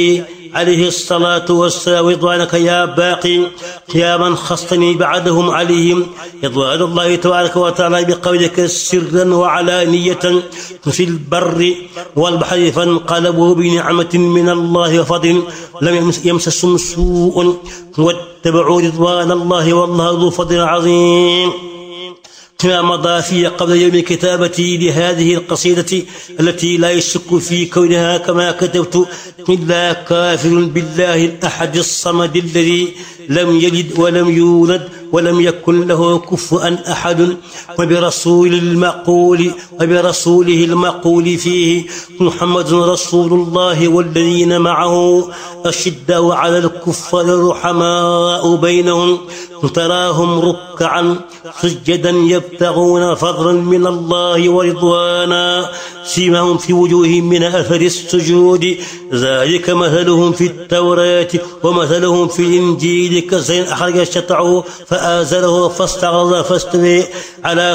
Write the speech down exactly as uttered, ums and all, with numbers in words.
عليه الصلاة والسلام رضوانك يا باقي يا من خصني بعدهم عليهم رضوان الله تبارك وتعالى بقولك سرا وعلانية في البر والبحر فانقلبوا بنعمة من الله وفضل لم يمسسهم سوء واتبعوا رضوان الله والله ذو فضل عظيم. كما مضى في قبل يوم كتابتي لهذه القصيدة التي لا يشك في كونها كما كتبت إلا كافر بالله الأحد الصمد الذي لم يلد ولم يولد ولم يكن له كفوا أحد وبرسول المقول وبرسوله المقول فيه محمد رسول الله والذين معه أشداء على الكفار رحماء بينهم تراهم ركعا سجدا يبتغون فضلا من الله ورضوانا سيماهم في وجوههم من أثر السجود ذلك مثلهم في التوراة ومثلهم في الإنجيل كزين أخرج شطعه فآزره فاستغلظ فاستوى على